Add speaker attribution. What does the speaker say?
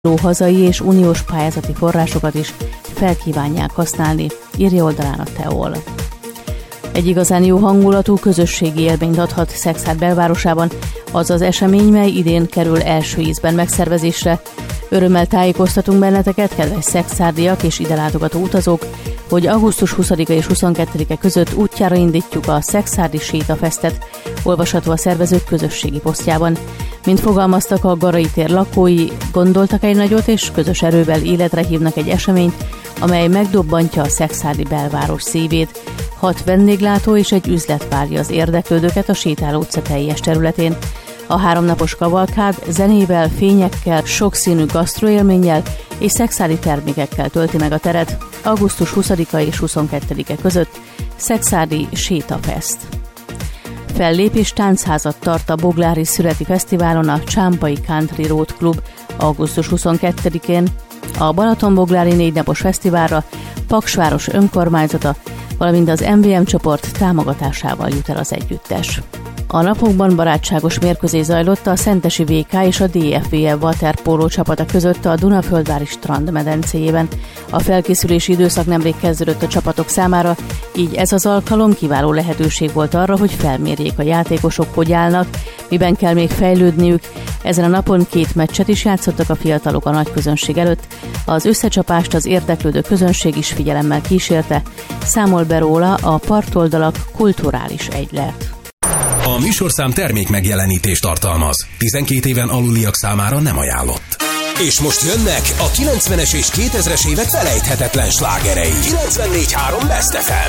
Speaker 1: hazai és uniós pályázati forrásokat is felkívánják használni, írja oldalán a TEOL. Egy igazán jó hangulatú közösségi élményt adhat Szekszárd belvárosában az az esemény, mely idén kerül első ízben megszervezésre. Örömmel tájékoztatunk benneteket, kedves szekszárdiak és ide látogató utazók, hogy augusztus 20-a és 22-e között útjára indítjuk a Szekszárdi Sétafesztet, olvasható a szervezők közösségi posztjában. Mint fogalmaztak a Garai tér lakói, gondoltak egy nagyot és közös erővel életre hívnak egy eseményt, amely megdobbantja a szekszárdi belváros szívét. 6 vendéglátó és egy üzlet várja az érdeklődőket a Sétáló utca teljes területén. A 3 napos kavalkád zenével, fényekkel, sokszínű gasztroélménnyel és szekszárdi termékekkel tölti meg a teret augusztus 20-a és 22-e között. Szekszárdi Sétafest. Fellépés táncházat tart a Boglári Szüreti Fesztiválon a Csámpai Country Road Club augusztus 22-én. A Balatonboglári 4 napos fesztiválra Paksváros önkormányzata, valamint az MVM csoport támogatásával jut el az együttes. A napokban barátságos mérkőzés zajlott a Szentesi VK és a DFVE waterpolo csapata között a Dunaföldvári strandmedencéjében. A felkészülési időszak nemrég kezdődött a csapatok számára, így ez az alkalom kiváló lehetőség volt arra, hogy felmérjék a játékosok, hogy állnak, miben kell még fejlődniük. Ezen a napon 2 meccset is játszottak a fiatalok a nagy közönség előtt. Az összecsapást az érdeklődő közönség is figyelemmel kísérte, számol be róla a Partoldalak kulturális egylet.
Speaker 2: A műsorszám termék megjelenítést tartalmaz. 12 éven aluliak számára nem ajánlott. És most jönnek a 90-es és 2000-es évek felejthetetlen slágerei. 94.3 Best FM.